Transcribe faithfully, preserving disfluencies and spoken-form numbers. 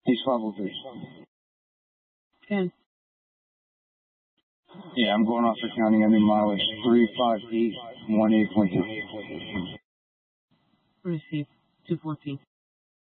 He's five oh three. ten. Yeah, I'm going off for counting a new mileage. three five eight one eight point two. Receive. two fourteen.